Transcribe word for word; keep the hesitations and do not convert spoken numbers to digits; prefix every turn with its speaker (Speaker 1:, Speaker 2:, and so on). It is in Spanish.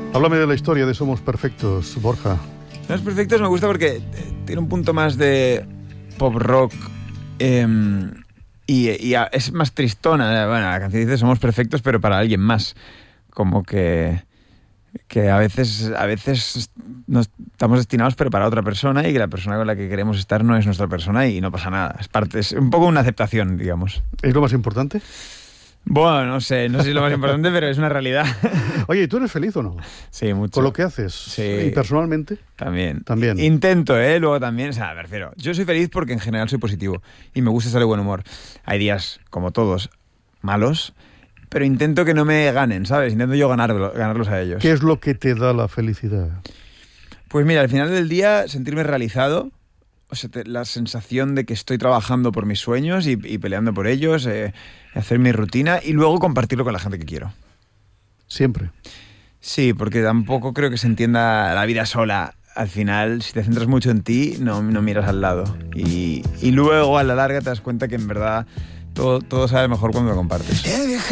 Speaker 1: Háblame de la historia de Somos Perfectos, Borja.
Speaker 2: Somos Perfectos me gusta porque tiene un punto más de pop rock eh, y, y es más tristona. Bueno, la canción dice Somos Perfectos, pero para alguien más. Como que, que a veces, a veces nos estamos destinados pero para otra persona y que la persona con la que queremos estar no es nuestra persona y no pasa nada. Es parte, es un poco una aceptación, digamos.
Speaker 1: ¿Es lo más importante?
Speaker 2: Bueno, no sé, no sé si es lo más importante, pero es una realidad.
Speaker 1: Oye, ¿y tú eres feliz o no?
Speaker 2: Sí, mucho.
Speaker 1: ¿Con lo que haces?
Speaker 2: Sí.
Speaker 1: ¿Y personalmente?
Speaker 2: También.
Speaker 1: También.
Speaker 2: Intento, ¿eh? Luego también, o sea, me refiero. Yo soy feliz porque en general soy positivo y me gusta estar de buen humor. Hay días, como todos, malos, pero intento que no me ganen, ¿sabes? Intento yo ganarlo, ganarlos a ellos.
Speaker 1: ¿Qué es lo que te da la felicidad?
Speaker 2: Pues mira, al final del día sentirme realizado, o sea, te, la sensación de que estoy trabajando por mis sueños y, y peleando por ellos, eh, hacer mi rutina y luego compartirlo con la gente que quiero.
Speaker 1: Siempre.
Speaker 2: Sí, porque tampoco creo que se entienda la vida sola. Al final, si te centras mucho en ti, no, no miras al lado. Y, y luego, a la larga, te das cuenta que en verdad todo, todo sabe mejor cuando lo compartes.